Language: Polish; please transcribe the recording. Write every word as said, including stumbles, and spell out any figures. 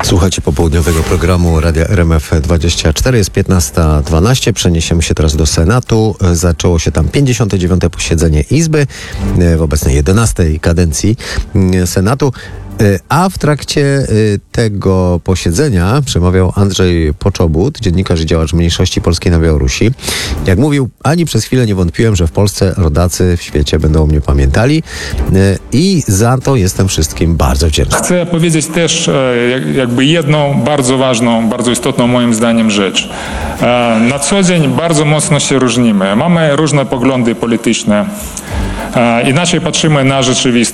Słuchajcie popołudniowego programu Radia R M F dwadzieścia cztery, jest piętnasta dwanaście. Przeniesiemy się teraz do Senatu. Zaczęło się tam pięćdziesiąte dziewiąte posiedzenie Izby w obecnej jedenastej kadencji Senatu. A w trakcie tego posiedzenia przemawiał Andrzej Poczobut, dziennikarz i działacz mniejszości polskiej na Białorusi. Jak mówił, ani przez chwilę nie wątpiłem, że w Polsce rodacy w świecie będą o mnie pamiętali i za to jestem wszystkim bardzo wdzięczny. Chcę powiedzieć też jakby jedną bardzo ważną, bardzo istotną moim zdaniem rzecz. Na co dzień bardzo mocno się różnimy. Mamy różne poglądy polityczne. Inaczej patrzymy na rzeczywistość.